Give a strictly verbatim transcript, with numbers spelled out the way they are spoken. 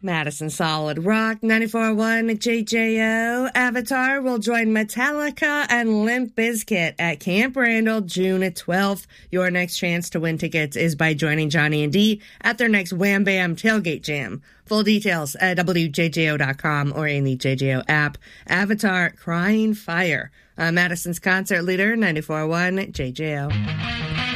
Madison Solid Rock, ninety-four point one J J O. Avatar will join Metallica and Limp Bizkit at Camp Randall June twelfth. Your next chance to win tickets is by joining Johnny and Dee at their next Wham Bam Tailgate Jam. Full details at W J J O dot com or in the J J O app. Avatar, Crying Fire. I'm Madison's concert leader, ninety-four point one J J O.